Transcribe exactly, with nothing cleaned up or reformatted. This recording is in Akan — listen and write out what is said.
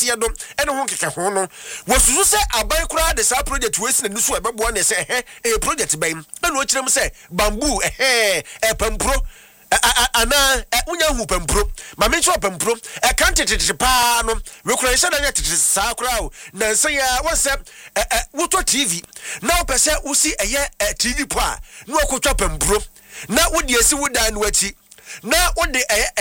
aseɛ do ɛne ho keke ho no wɔsusu sɛ aban kura de saa project we sine nusu ɛbɛboa ne sɛ ɛhɛ e project bɛn ɛna ɔkyerɛ mu sɛ bamboo ɛhɛ ɛpampro ana unya hu pampro ma me nso pampro e kan tetete pa no we kura nhyɛ na nya tetete saa kura o na nsa ya wonsɛ woto T V na opese usi eye T V po a na okotwa pampro na wodi esi wodan no achi na wodi